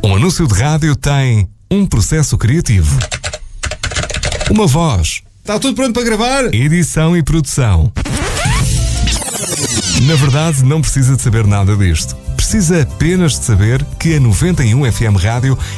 Um anúncio de rádio tem um processo criativo, uma voz, Está tudo pronto para gravar? edição e produção. Na verdade, não precisa de saber nada disto. Precisa apenas de saber que a 91 FM Rádio